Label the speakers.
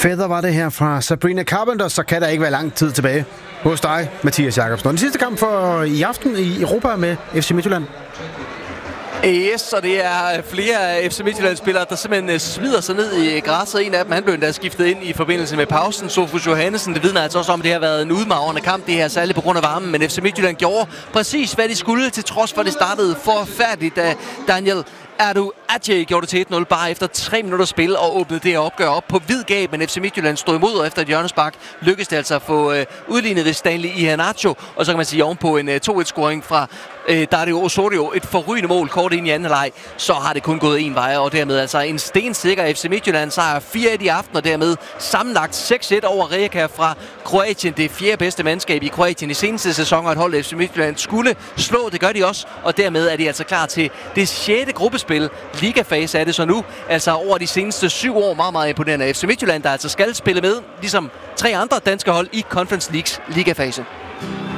Speaker 1: Feather var det her fra Sabrina Carpenter, så kan der ikke være lang tid tilbage hos dig, Mathias Jakobsen. Og den sidste kamp for i aften i Europa med FC Midtjylland.
Speaker 2: Yes, og det er flere af FC Midtjylland-spillere, der simpelthen smider sig ned i græsset. En af dem, han blev endda skiftet ind i forbindelse med pausen. Sofus Johannesen, det vidner altså også om, at det har været en udmagrende kamp, det her særligt på grund af varmen. Men FC Midtjylland gjorde præcis, hvad de skulle, til trods for, det startede forfærdeligt, da Daniel Adu Adje gjorde det til 1-0 bare efter 3 minutter spil og åbnede det her opgør op på vid gab, men FC Midtjylland stod imod, og efter et hjørnespark lykkedes det altså at få udlignet ved Stanley Iheanacho, og så kan man sige ovenpå en 2-1-scoring fra Dario Osorio, et forrygende mål kort ind i anden halvleg, så har det kun gået en vej, og dermed altså en stensikker FC Midtjylland sejr 4-1 i aften, og dermed sammenlagt 6-1 over Rijeka fra Kroatien, det 4. bedste mandskab i Kroatien i seneste sæson, og et hold FC Midtjylland skulle slå, det gør de også, og dermed er de altså klar til det 6. gruppespil, ligafase er det så nu, altså over de seneste 7 år, meget, meget imponerende FC Midtjylland, der altså skal spille med, ligesom 3 andre danske hold i Conference Leagues ligafase.